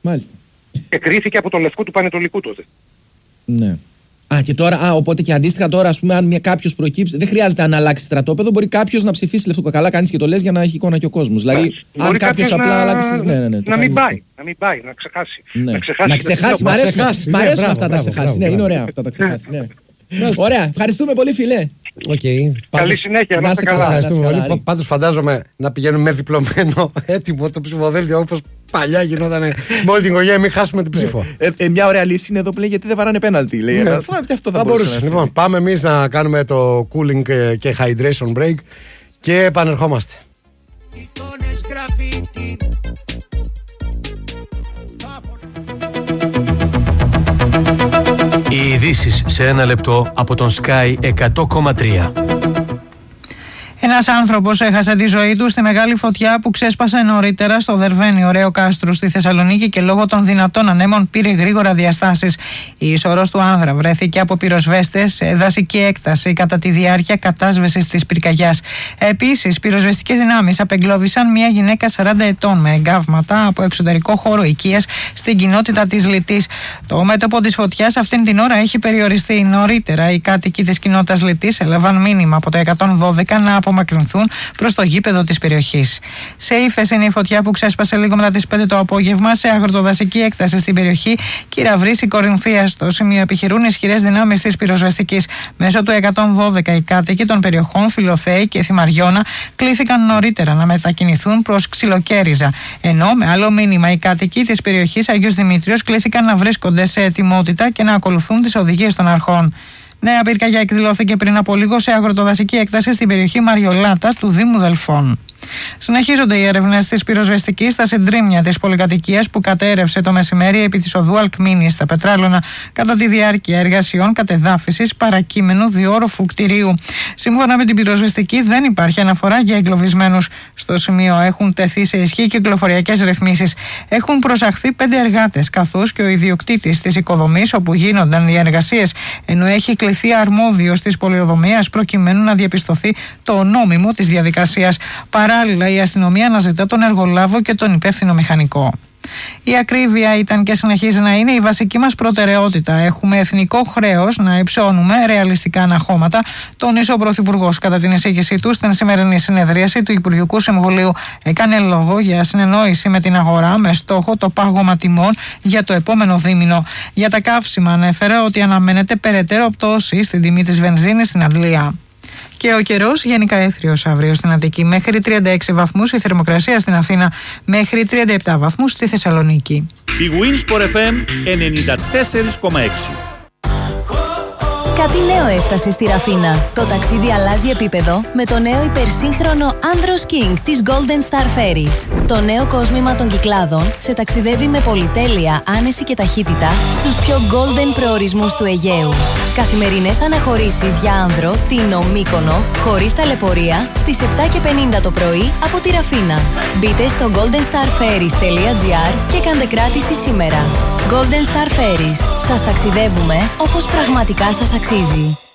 Μάλιστα. Και κρίθηκε από το Λευκό του Πανετολικού τότε. Ναι. Και τώρα, οπότε και αντίστοιχα τώρα, ας πούμε, αν κάποιος προκύψει, δεν χρειάζεται να αλλάξει στρατόπεδο, μπορεί κάποιος να ψηφίσει Λευκό. Καλά, κάνεις και το λες για να έχει εικόνα και ο κόσμος. Δηλαδή, αν κάποιος απλά αλλάξει. Να μην πάει, να ξεχάσει. Ναι. Να ξεχάσει. Μ' αρέσουν αυτά τα ξεχάσει. Ναι, είναι ωραία αυτά τα ξεχάσει. Ωραία, ευχαριστούμε πολύ, φίλε. Καλή συνέχεια, να είστε καλά. Ευχαριστούμε πολύ. Πάντως φαντάζομαι να πηγαίνουμε με διπλωμένο έτοιμο το ψηφοδέλτιο όπως παλιά γινόταν με όλη την οικογένεια, μην χάσουμε την ψήφο. Μια ωραία λύση είναι εδώ που λέει γιατί δεν βαράνε πέναλτι. Αυτό θα μπορούσε. Λοιπόν, πάμε εμείς να κάνουμε το cooling και hydration break και επανερχόμαστε. Οι ειδήσεις σε ένα λεπτό από τον Sky 100,3. Ένας άνθρωπος έχασε τη ζωή του στη μεγάλη φωτιά που ξέσπασε νωρίτερα στο Δερβένιο Ρέο Κάστρου στη Θεσσαλονίκη και λόγω των δυνατών ανέμων πήρε γρήγορα διαστάσεις. Η ισορρός του άνδρα βρέθηκε από πυροσβέστες σε δασική έκταση κατά τη διάρκεια κατάσβεσης της πυρκαγιάς. Επίσης, πυροσβεστικές δυνάμεις απεγκλώβησαν μια γυναίκα 40 ετών με εγκάβματα από εξωτερικό χώρο οικίας στην κοινότητα της Λυτής. Το μέτωπο της φωτιάς αυτήν την ώρα έχει περιοριστεί. Νωρίτερα, οι κάτοικοι της κοινότητας Λυτής έλαβαν μήνυμα από το 112 να απομακρυνθούν προς το γήπεδο της περιοχής. Σε ύφεση είναι η φωτιά που ξέσπασε λίγο μετά τις 5 το απόγευμα σε αγροτοδασική έκταση στην περιοχή Κυραυρής Κορινθίας. Στο σημείο επιχειρούν ισχυρές δυνάμεις της πυροσβεστικής. Μέσω του 112 οι κάτοικοι των περιοχών Φιλοθέη και Θυμαριώνα κλήθηκαν νωρίτερα να μετακινηθούν προς Ξυλοκέριζα. Ενώ με άλλο μήνυμα οι κάτοικοι της περιοχής Αγίος Δημήτριος κλήθηκαν να βρίσκονται σε ετοιμότητα και να ακολουθούν τις οδηγίες των αρχών. Νέα πυρκαγιά εκδηλώθηκε πριν από λίγο σε αγροτοδασική έκταση στην περιοχή Μαριολάτα του Δήμου Δελφών. Συνεχίζονται οι έρευνες της πυροσβεστικής στα συντρίμμια της πολυκατοικίας που κατέρευσε το μεσημέρι επί της οδού Αλκμίνη στα Πετράλωνα κατά τη διάρκεια εργασιών κατεδάφισης παρακείμενου διόροφου κτηρίου. Σύμφωνα με την πυροσβεστική, δεν υπάρχει αναφορά για εγκλωβισμένους. Στο σημείο έχουν τεθεί σε ισχύ κυκλοφοριακές ρυθμίσεις. Έχουν προσαχθεί 5 εργάτες, καθώς και ο ιδιοκτήτης της οικοδομής όπου γίνονταν οι εργασίες, ενώ έχει κληθεί αρμόδιος της πολεοδομίας προκειμένου να διαπιστωθεί το νόμιμο της διαδικασίας. Παράλληλα, η αστυνομία αναζητά τον εργολάβο και τον υπεύθυνο μηχανικό. Η ακρίβεια ήταν και συνεχίζει να είναι η βασική μας προτεραιότητα. Έχουμε εθνικό χρέος να υψώνουμε ρεαλιστικά αναχώματα, τόνισε ο Πρωθυπουργός κατά την εισήγησή του στην σημερινή συνεδρίαση του Υπουργικού Συμβουλίου. Έκανε λόγο για συνεννόηση με την αγορά με στόχο το πάγωμα τιμών για το επόμενο δίμηνο. Για τα καύσιμα ανέφερε ότι αναμένεται περαιτέρω πτώση στην τιμή της βενζίνης στην Αντλία. Και ο καιρός γενικά έθριος αύριο στην Αττική μέχρι 36 βαθμούς, η θερμοκρασία στην Αθήνα μέχρι 37 βαθμούς στη Θεσσαλονίκη. Η Winsport FM 94,6. Κάτι νέο έφτασε στη Ραφίνα. Το ταξίδι αλλάζει επίπεδο με το νέο υπερσύγχρονο Andros King της Golden Star Ferries. Το νέο κόσμημα των Κυκλάδων σε ταξιδεύει με πολυτέλεια, άνεση και ταχύτητα στους πιο golden προορισμούς του Αιγαίου. Καθημερινές αναχωρήσεις για άνδρο, Τίνο, Μύκονο, χωρίς ταλαιπωρία, στις 7:50 το πρωί από τη Ραφίνα. Μπείτε στο goldenstarferries.gr και κάντε κράτηση σήμερα. Golden Star Ferries. Σας ταξιδεύουμε όπως πραγματικά σας αξίζει.